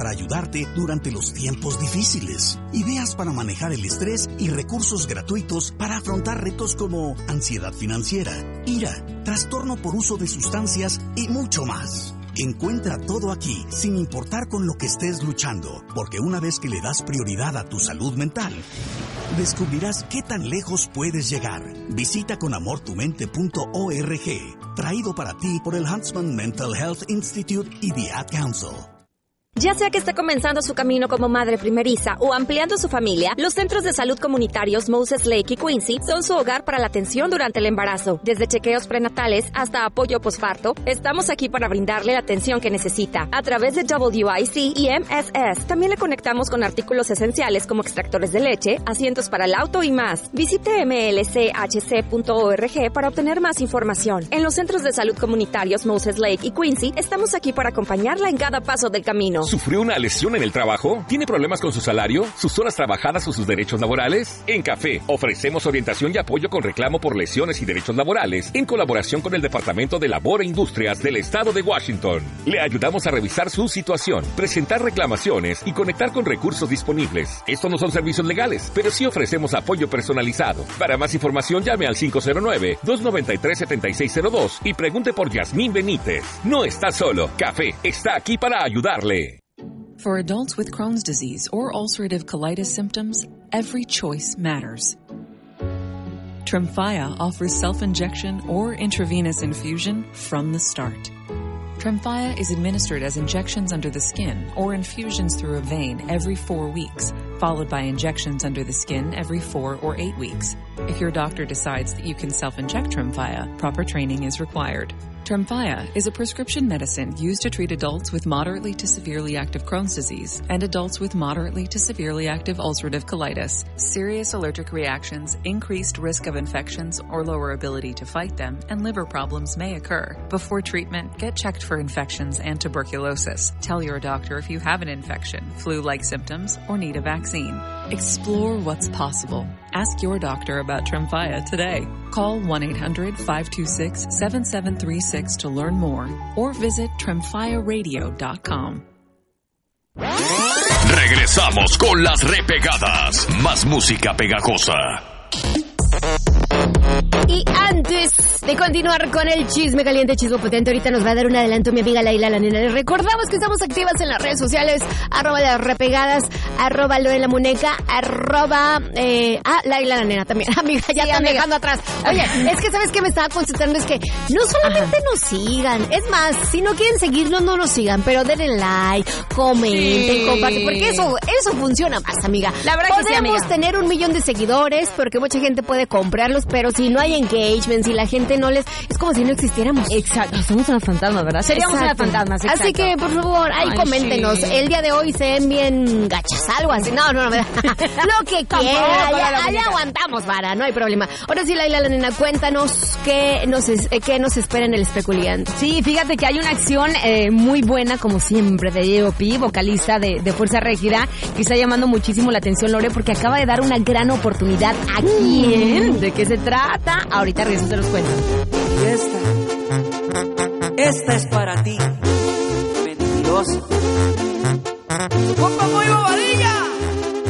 para ayudarte durante los tiempos difíciles. Ideas para manejar el estrés y recursos gratuitos para afrontar retos como ansiedad financiera, ira, trastorno por uso de sustancias y mucho más. Encuentra todo aquí, sin importar con lo que estés luchando, porque una vez que le das prioridad a tu salud mental, descubrirás qué tan lejos puedes llegar. Visita conamortumente.org, traído para ti por el Huntsman Mental Health Institute y The Ad Council. Ya sea que esté comenzando su camino como madre primeriza o ampliando su familia, los centros de salud comunitarios Moses Lake y Quincy son su hogar para la atención durante el embarazo. Desde chequeos prenatales hasta apoyo posparto, estamos aquí para brindarle la atención que necesita. A través de WIC y MSS, también le conectamos con artículos esenciales como extractores de leche, asientos para el auto y más. Visite mlchc.org para obtener más información. En los centros de salud comunitarios Moses Lake y Quincy, estamos aquí para acompañarla en cada paso del camino. ¿Sufrió una lesión en el trabajo? ¿Tiene problemas con su salario, sus horas trabajadas o sus derechos laborales? En Café ofrecemos orientación y apoyo con reclamo por lesiones y derechos laborales en colaboración con el Departamento de Labor e Industrias del Estado de Washington. Le ayudamos a revisar su situación, presentar reclamaciones y conectar con recursos disponibles. Estos no son servicios legales, pero sí ofrecemos apoyo personalizado. Para más información llame al 509-293-7602 y pregunte por Yasmín Benítez. No está solo. Café está aquí para ayudarle. For adults with Crohn's disease or ulcerative colitis symptoms, every choice matters. Tremfya offers self-injection or intravenous infusion from the start. Tremfya is administered as injections under the skin or infusions through a vein every 4 weeks, followed by injections under the skin every 4 or 8 weeks. If your doctor decides that you can self-inject Tremfya, proper training is required. Tremfya is a prescription medicine used to treat adults with moderately to severely active Crohn's disease and adults with moderately to severely active ulcerative colitis. Serious allergic reactions, increased risk of infections or lower ability to fight them, and liver problems may occur. Before treatment, get checked for infections and tuberculosis. Tell your doctor if you have an infection, flu-like symptoms, or need a vaccine. Explore what's possible. Ask your doctor about Tremfya today. Call 1-800-526-7736 to learn more or visit tremfyaradio.com. Regresamos con las repegadas. Más música pegajosa. Y antes de continuar con el chisme caliente, chisme potente, ahorita nos va a dar un adelanto mi amiga Laila la Nena. Les recordamos que estamos activas en las redes sociales, @las repegadas, @lo de la muñeca, Laila la Nena también. Amiga, ya están dejando atrás. Oye, es que ¿sabes qué me estaba concentrando? Es que no solamente nos sigan, es más, si no quieren seguirnos, no nos sigan, pero denle like, comenten, comparten, porque eso funciona más, amiga. La verdad que sí, amiga. Podemos tener 1 millón de seguidores, porque mucha gente puede comprarlos, pero si no hay engagement, si la gente no les... Es como si no existiéramos. Exacto, somos unas fantasmas, ¿verdad? Seríamos unas fantasmas, exacto. Así que, por favor, ahí coméntenos. Sí. El día de hoy se ven bien gachas, algo así. No, lo que quiera, ya aguantamos, vara, no hay problema. Ahora sí, Laila la Nena, cuéntanos qué nos espera en el especuliante. Sí, fíjate que hay una acción muy buena, como siempre, de Diego Pi, vocalista de Fuerza Régida, que está llamando muchísimo la atención, Lore, porque acaba de dar una gran oportunidad a quién. ¿De qué se trata? Ahorita regreso, se los cuento. Y esta es para ti, mentiroso. ¡Compa muy bobadilla!